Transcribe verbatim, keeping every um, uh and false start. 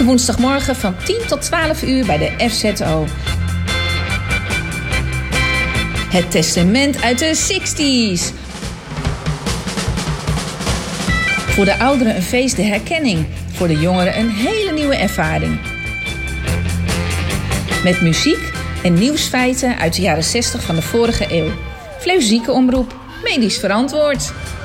Elke woensdagmorgen van tien tot twaalf uur bij de F Z O. Het testament uit de zestig's. Voor de ouderen een feest de herkenning. Voor de jongeren een hele nieuwe ervaring. Met muziek en nieuwsfeiten uit de jaren zestig van de vorige eeuw. Fleuzieke omroep, medisch verantwoord.